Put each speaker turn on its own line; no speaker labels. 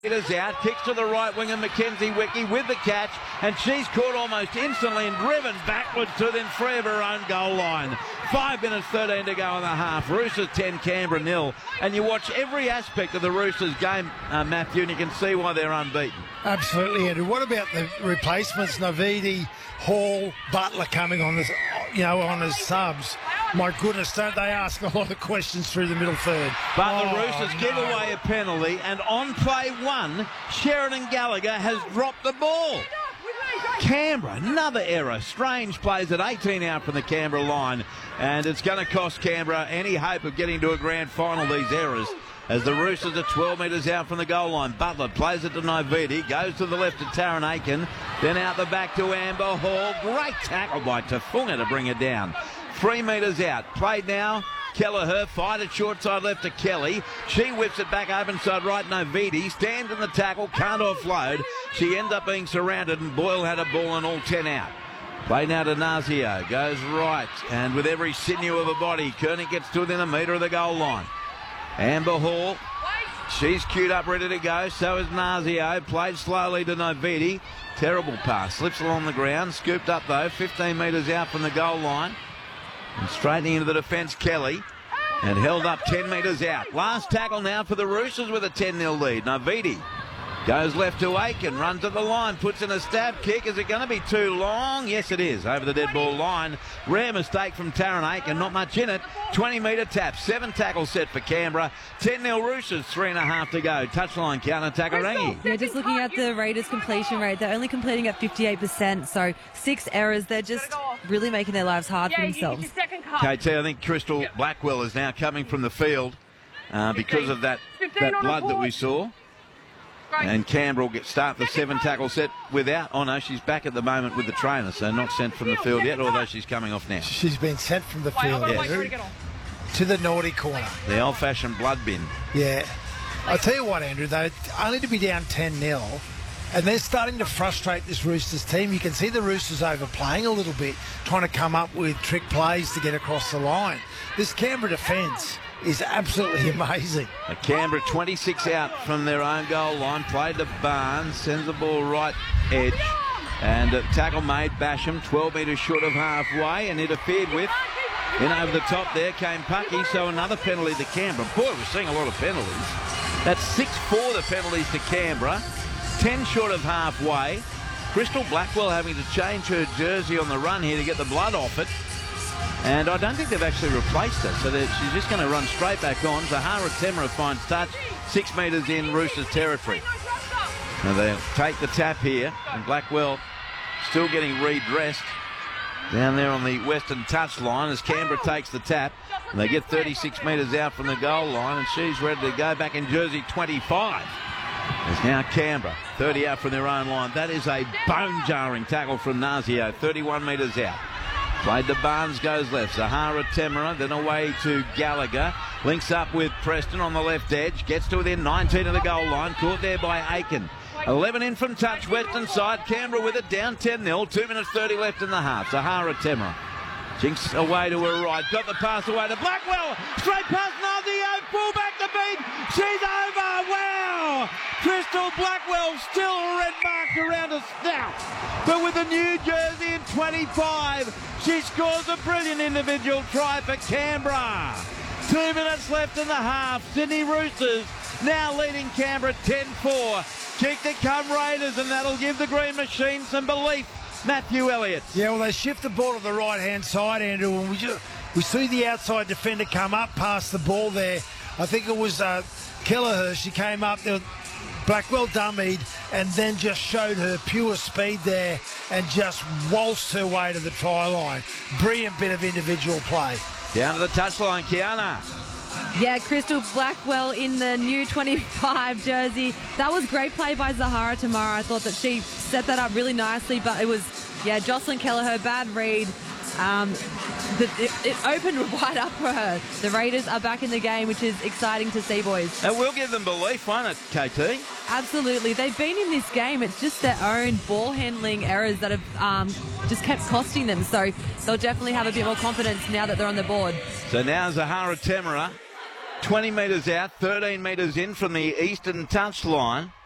Metres out, kicks to the right wing and Mackenzie Wickie with the catch, and she's caught almost instantly and driven backwards to then free of her own goal line. 5 minutes 13 to go in the half. Roosters 10, Canberra 0. And you watch every aspect of the Roosters game, Matthew, and you can see why they're unbeaten.
Absolutely, Andrew. What about the replacements? Navidi, Hall, Butler coming on this, on as subs. My goodness, don't they ask a lot of questions through the middle third?
But the Roosters give away a penalty, and on play 1, Sheridan Gallagher has dropped the ball. Canberra, another error. Strange plays at 18 out from the Canberra line, and it's going to cost Canberra any hope of getting to a grand final, these errors, as the Roosters are 12 metres out from the goal line. Butler plays it to Naividi, goes to the left to Taryn Aiken, then out the back to Amber Hall. Great tackle by Tafunga to bring it down. 3 metres out. Played now. Kelleher fired it short side left to Kelly. She whips it back open side right. Naividi stands in the tackle, can't offload. She ends up being surrounded, and Boyle had a ball and all 10 out. Play now to Nazio. Goes right, and with every sinew of her body, Kearney gets to within a metre of the goal line. Amber Hall, she's queued up, ready to go. So is Nazio. Played slowly to Naividi. Terrible pass. Slips along the ground. Scooped up, though. 15 metres out from the goal line. And straightening into the defence, Kelly. And held up 10 metres out. Last tackle now for the Roosters with a 10-0 lead. Navidi goes left to Aiken, runs at the line, puts in a stab kick. Is it going to be too long? Yes, it is. Over the dead ball line. Rare mistake from Taryn Aiken. Not much in it. 20-metre tap. 7 tackles set for Canberra. 10-0 Roosters. 3.5 to go. Touchline counter, Takarangi.
Yeah, just looking at the Raiders' completion rate, they're only completing at 58%. So 6 errors. They're just really making their lives hard for themselves.
KT, I think Crystal Blackwell is now coming from the field because of that blood that we saw. And Canberra will start the 7 tackle set without. Oh no, she's back at the moment with the trainer, so not sent from the field yet, although she's coming off now.
She's been sent from the field, yes. To the naughty corner.
The old-fashioned blood bin.
Yeah. I'll tell you what, Andrew, though, only to be down 10-0, and they're starting to frustrate this Roosters team. You can see the Roosters overplaying a little bit, trying to come up with trick plays to get across the line. This Canberra defence is absolutely amazing.
Canberra 26 out from their own goal line. Played to Barnes, sends the ball right edge. And tackle made, Basham, 12 metres short of halfway and interfered with. In over the top there came Pucky, so another penalty to Canberra. Boy, we're seeing a lot of penalties. That's 6-4 the penalties to Canberra. 10 short of halfway. Crystal Blackwell having to change her jersey on the run here to get the blood off it. And I don't think they've actually replaced her, so she's just going to run straight back on. Zahara Temera finds touch, 6 metres in Roosters territory. Now they'll take the tap here, and Blackwell still getting redressed down there on the western touch line as Canberra takes the tap. And they get 36 metres out from the goal line, and she's ready to go back in jersey 25. There's now Canberra, 30 out from their own line. That is a bone-jarring tackle from Nazio, 31 metres out. Played to Barnes, goes left. Zahara Temera, then away to Gallagher. Links up with Preston on the left edge. Gets to within 19 of the goal line. Caught there by Aiken. 11 in from touch, western side. Canberra with it, down 10-0. 2 minutes 30 left in the half. Zahara Temera. Jinks away to her right. Got the pass away to Blackwell. Straight past Nazio. Full back to beat. She's over. Wow. Crystal Blackwell still a red mark around her snout. But with a new jersey in 25, she scores a brilliant individual try for Canberra. 2 minutes left in the half. Sydney Roosters now leading Canberra 10-4. Kick to come Raiders, and that'll give the Green Machine some belief. Matthew Elliott.
Yeah, well, they shift the ball to the right-hand side, Andrew, and we see the outside defender come up past the ball there. I think it was Kelleher. She came up there. Blackwell dummied and then just showed her pure speed there and just waltzed her way to the try line. Brilliant bit of individual play.
Down to the touchline, Kiana.
Yeah, Crystal Blackwell in the new 25 jersey. That was great play by Zahara Temera. I thought that she set that up really nicely, but it was, Jocelyn Kelleher, bad read. It opened wide up for her. The Raiders are back in the game, which is exciting to see, boys.
And we'll give them belief, won't it, KT?
Absolutely. They've been in this game. It's just their own ball handling errors that have just kept costing them. So they'll definitely have a bit more confidence now that they're on the board.
So now Zahara Temera, 20 metres out, 13 metres in from the eastern touchline.